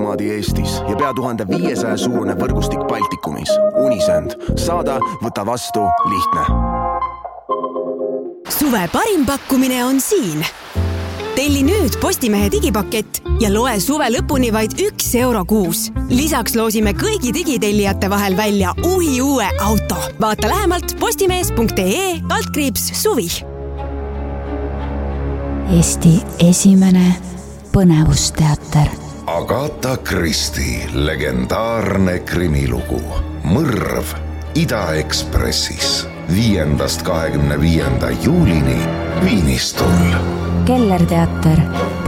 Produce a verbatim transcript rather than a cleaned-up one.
bankomaadi Eestis ja pea tuhande viiesaja suurune võrgustik Baltikumis. Unisend. Saada, võta vastu, lihtne. Suve parim pakkumine on siin. Telli nüüd Postimehe digipakett ja loe suve lõpuni vaid üks euro kuus. Lisaks loosime kõigi digitellijate vahel välja uhi uue auto. Vaata lähemalt postimees punkt ee kaldkriips suvi. Eesti esimene põnevusteater. Agatha Christie legendaarne krimilugu Mõrv Ida-Ekspressis viiendast kahekümne viienda juulini Viinistul. Kellerteater